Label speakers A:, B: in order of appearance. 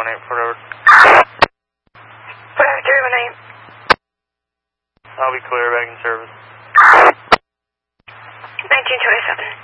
A: 318 Fort Edward.
B: 318.
A: I'll be clear, back in service.
B: 1927.